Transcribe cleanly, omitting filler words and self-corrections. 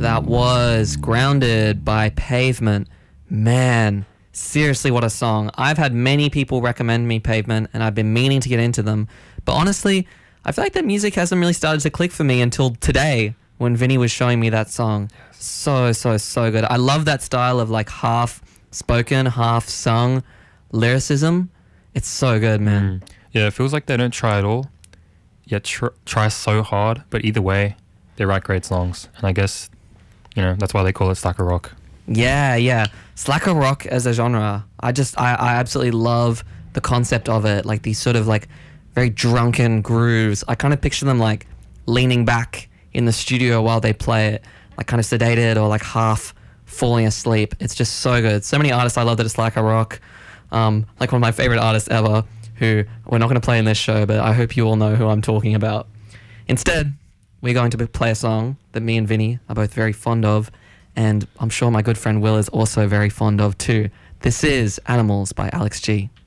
That was Grounded by Pavement. Man, seriously, what a song. I've had many people recommend me Pavement, and I've been meaning to get into them. But honestly, I feel like their music hasn't really started to click for me until today when Vinny was showing me that song. So good. I love that style of like half spoken, half sung lyricism. It's so good, man. Yeah, it feels like they don't try at all, yet try so hard. But either way, they write great songs. And I guess, that's why they call it slacker rock. Yeah. Slacker rock as a genre. I absolutely love the concept of it. Like these sort of like very drunken grooves. I kind of picture them like leaning back in the studio while they play it, like kind of sedated or like half falling asleep. It's just so good. So many artists I love that are slacker rock. Like one of my favorite artists ever, who we're not going to play in this show, but I hope you all know who I'm talking about. Instead, we're going to play a song that me and Vinny are both very fond of, and I'm sure my good friend Will is also very fond of too. This is Animals by Alex G.